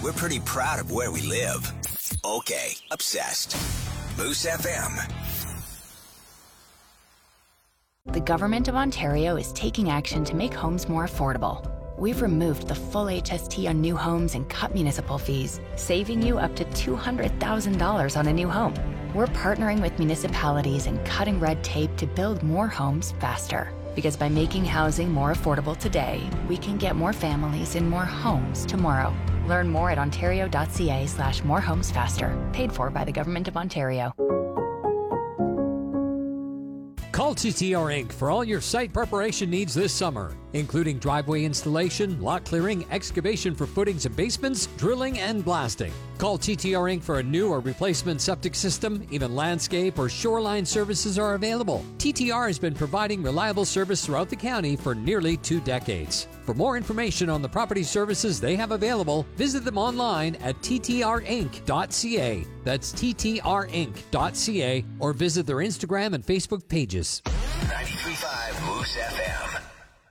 we're pretty proud of where we live. Okay, obsessed. Moose FM. The Government of Ontario is taking action to make homes more affordable. We've removed the full HST on new homes and cut municipal fees, saving you up to $200,000 on a new home. We're partnering with municipalities and cutting red tape to build more homes faster. Because by making housing more affordable today, we can get more families in more homes tomorrow. Learn more at ontario.ca/morehomesfaster. Paid for by the Government of Ontario. Call TTR Inc. for all your site preparation needs this summer, including driveway installation, lot clearing, excavation for footings and basements, drilling, and blasting. Call TTR Inc. for a new or replacement septic system. Even landscape or shoreline services are available. TTR has been providing reliable service throughout the county for nearly 2 decades. For more information on the property services they have available, visit them online at ttrinc.ca. That's ttrinc.ca, or visit their Instagram and Facebook pages. 93.5 Moose FM.